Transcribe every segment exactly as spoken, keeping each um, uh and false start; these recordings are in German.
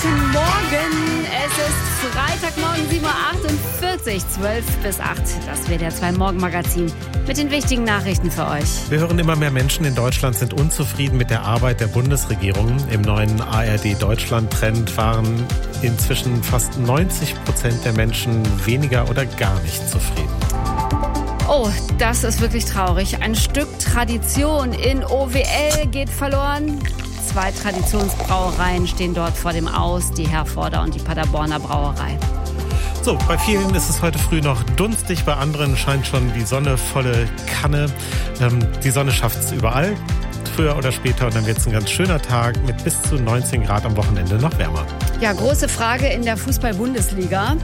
Guten Morgen. Es ist Freitagmorgen, sieben Uhr achtundvierzig, zwölf bis acht. Das W D R zwei Morgenmagazin mit den wichtigen Nachrichten für euch. Wir hören, immer mehr Menschen in Deutschland sind unzufrieden mit der Arbeit der Bundesregierung. Im neuen A R D-Deutschland-Trend waren inzwischen fast neunzig Prozent der Menschen weniger oder gar nicht zufrieden. Oh, das ist wirklich traurig. Ein Stück Tradition in O W L geht verloren. Zwei Traditionsbrauereien stehen dort vor dem Aus, die Herforder und die Paderborner Brauerei. So, bei vielen ist es heute früh noch dunstig, bei anderen scheint schon die Sonne volle Kanne. Ähm, die Sonne schafft es überall, früher oder später, und dann wird es ein ganz schöner Tag mit bis zu neunzehn Grad am Wochenende noch wärmer. Ja, große Frage in der Fußball-Bundesliga.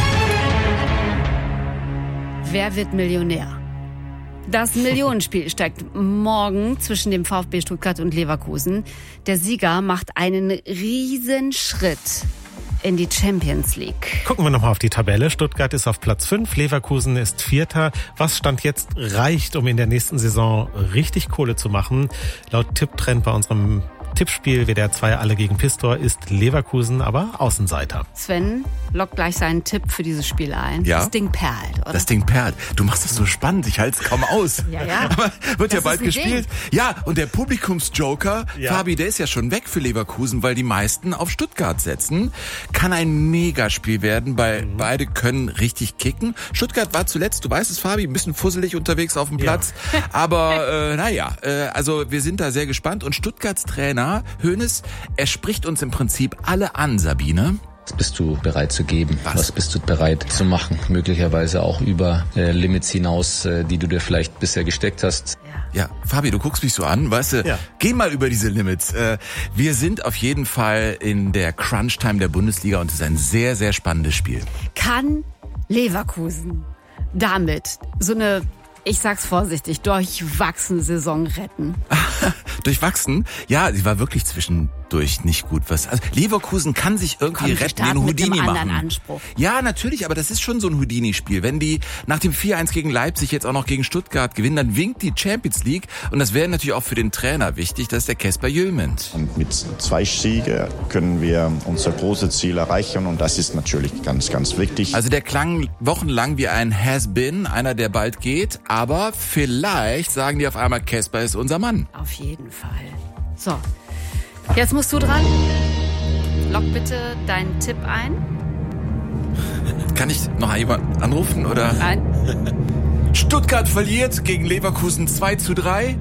Wer wird Millionär? Das Millionenspiel steigt morgen zwischen dem VfB Stuttgart und Leverkusen. Der Sieger macht einen riesen Schritt in die Champions League. Gucken wir nochmal auf die Tabelle. Stuttgart ist auf Platz fünf, Leverkusen ist Vierter. Was Stand jetzt reicht, um in der nächsten Saison richtig Kohle zu machen? Laut Tipptrend bei unserem Tippspiel W D R zwei Alle gegen Pistor ist Leverkusen aber Außenseiter. Sven lockt gleich seinen Tipp für dieses Spiel ein. Ja. Das Ding perlt, oder? Das Ding perlt. Du machst das so spannend, ich halte es kaum aus. Ja, ja. Aber wird Das ja bald ist ein gespielt. Ding. Ja, und der Publikumsjoker, Ja. Fabi, der ist ja schon weg für Leverkusen, weil die meisten auf Stuttgart setzen. Kann ein Megaspiel werden, weil mhm. beide können richtig kicken. Stuttgart war zuletzt, du weißt es, Fabi, ein bisschen fusselig unterwegs auf dem Platz. Ja. Aber äh, naja, äh, also wir sind da sehr gespannt. Und Stuttgarts Trainer Hoeneß, er spricht uns im Prinzip alle an, Sabine. Was bist du bereit zu geben? Was? Was bist du bereit zu machen? Möglicherweise auch über äh, Limits hinaus, äh, die du dir vielleicht bisher gesteckt hast. Ja. Ja, Fabi, du guckst mich so an, weißt du, Ja. Geh mal über diese Limits. Äh, wir sind auf jeden Fall in der Crunch-Time der Bundesliga und es ist ein sehr, sehr spannendes Spiel. Kann Leverkusen damit so eine, ich sag's vorsichtig, durchwachsene Saison retten? Durchwachsen? Ja, sie war wirklich zwischendurch nicht gut. Was? Also Leverkusen kann sich irgendwie Komm, wir retten, starten den mit Houdini einem anderen machen. Anspruch. Ja, natürlich, aber das ist schon so ein Houdini-Spiel. Wenn die nach dem vier eins gegen Leipzig jetzt auch noch gegen Stuttgart gewinnen, dann winkt die Champions League und das wäre natürlich auch für den Trainer wichtig, das ist der Casper Jöment. Und mit zwei Siegen können wir unser großes Ziel erreichen und das ist natürlich ganz, ganz wichtig. Also der klang wochenlang wie ein Has-Been, einer, der bald geht, aber vielleicht sagen die auf einmal, Casper ist unser Mann. Auf jeden Fall. So, jetzt musst du dran. Lock bitte deinen Tipp ein. Kann ich noch jemand anrufen, oder? Nein. Stuttgart verliert gegen Leverkusen zwei zu drei.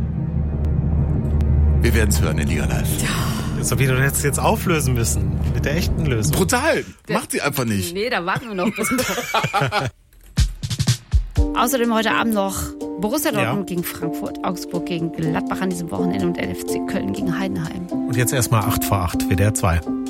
Wir werden es hören in Liga Live. So wie du hättest jetzt auflösen müssen. Mit der echten Lösung. Brutal. Macht sie einfach nicht. Nee, da warten wir noch bis Außerdem heute Abend noch Borussia Dortmund Ja. gegen Frankfurt, Augsburg gegen Gladbach an diesem Wochenende und L F C Köln gegen Heidenheim. Und jetzt erstmal acht vor acht, W D R zwei.